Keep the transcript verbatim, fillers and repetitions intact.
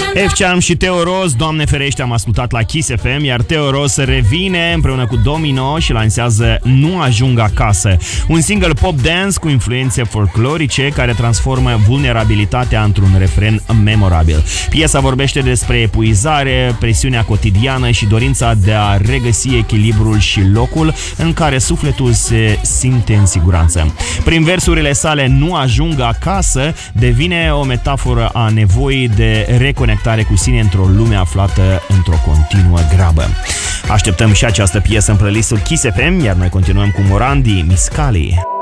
F-Charm și Teo Ros, Doamne ferește, am ascultat la Kiss F M, iar Teo Ros revine împreună cu Domino și lansează Nu ajung acasă, un single pop dance cu influențe folclorice care transformă vulnerabilitatea într-un refren memorabil. Piesa vorbește despre epuizare, presiunea cotidiană și dorința de a regăsi echilibrul și locul în care sufletul se simte în siguranță. Prin versurile sale, Nu ajung acasă devine o metaforă a nevoii de reconectare cu sine într-o lume aflată într-o continuă grabă. Așteptăm și această piesă în playlistul Kiss F M, iar noi continuăm cu Morandi, Miscali.